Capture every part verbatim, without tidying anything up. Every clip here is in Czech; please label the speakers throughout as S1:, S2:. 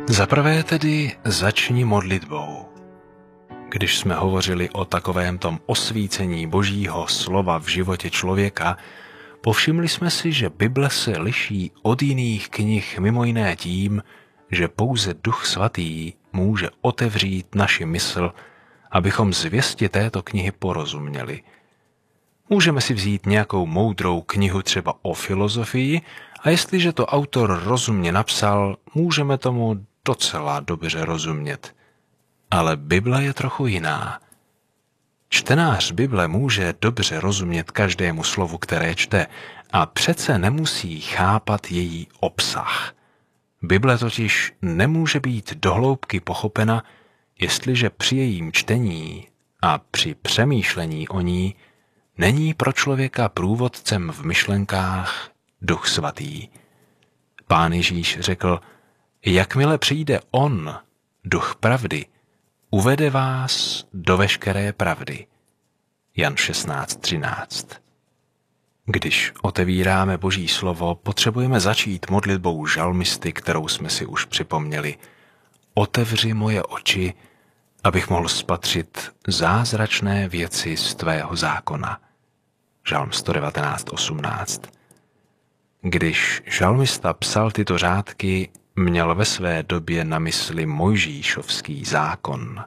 S1: Zaprvé tedy začni modlitbou. Když jsme hovořili o takovém tom osvícení Božího slova v životě člověka, povšimli jsme si, že Bible se liší od jiných knih mimo jiné tím, že pouze Duch Svatý může otevřít naši mysl, abychom zvěsti této knihy porozuměli. Můžeme si vzít nějakou moudrou knihu třeba o filozofii a jestliže to autor rozumně napsal, můžeme tomu docela dobře rozumět. Ale Bible je trochu jiná. Čtenář Bible může dobře rozumět každému slovu, které čte, a přece nemusí chápat její obsah. Bible totiž nemůže být dohloubky pochopena, jestliže při jejím čtení a při přemýšlení o ní není pro člověka průvodcem v myšlenkách Duch Svatý. Pán Ježíš řekl, jakmile přijde On, Duch pravdy, uvede vás do veškeré pravdy. Jan šestnáct třináct. Když otevíráme Boží slovo, potřebujeme začít modlitbou žalmisty, kterou jsme si už připomněli. Otevři moje oči, abych mohl spatřit zázračné věci z tvého zákona. Žalm sto devatenáct osmnáct. Když žalmista psal tyto řádky, měl ve své době na mysli Mojžíšovský zákon.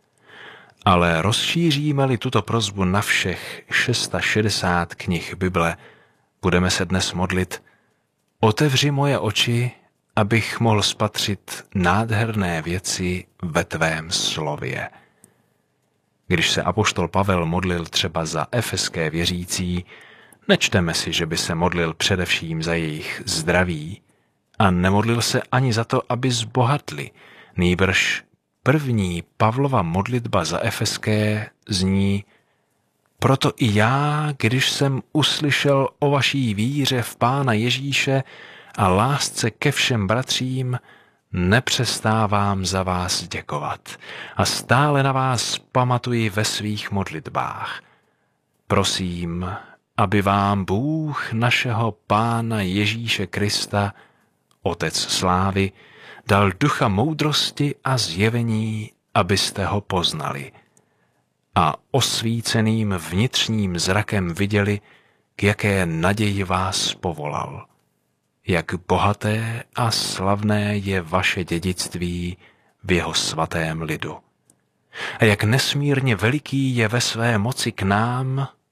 S1: Ale rozšíříme-li tuto prosbu na všech šedesát šest knih Bible, budeme se dnes modlit: otevři moje oči, abych mohl spatřit nádherné věci ve tvém slově. Když se apoštol Pavel modlil třeba za efeské věřící, nečteme si, že by se modlil především za jejich zdraví a nemodlil se ani za to, aby zbohatli, nýbrž první Pavlova modlitba za efeské zní: proto i já, když jsem uslyšel o vaší víře v Pána Ježíše a lásce ke všem bratřím, nepřestávám za vás děkovat a stále na vás pamatuji ve svých modlitbách. Prosím, aby vám Bůh našeho Pána Ježíše Krista, Otec slávy, dal ducha moudrosti a zjevení, abyste ho poznali a osvíceným vnitřním zrakem viděli, k jaké naději vás povolal. Jak bohaté a slavné je vaše dědictví v jeho svatém lidu. A jak nesmírně veliký je ve své moci k nám,